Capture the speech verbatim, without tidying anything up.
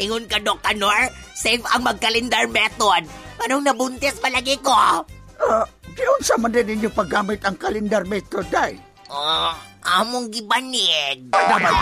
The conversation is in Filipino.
Ingon ka, Doc Kanor, safe ang mag-calendar method. Anong nabuntis palagi ko? Uh, Diyon sa man din ninyo paggamit ang calendar method, day? Uh, among gibanid. Damay